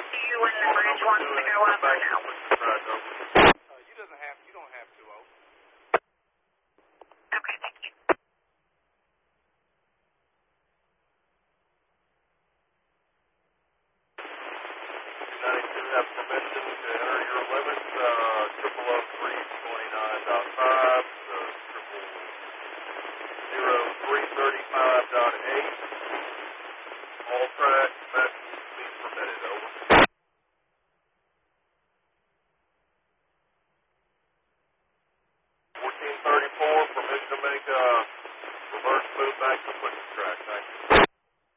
you when the bridge wants to go up or no? You don't have to, over. Okay, thank you. 292 have permission to enter your limits, 000329.5, 0335.8. All tracks, maximum speed permitted, over. 1434, permission to make a reverse move back to the pushing track, thank you.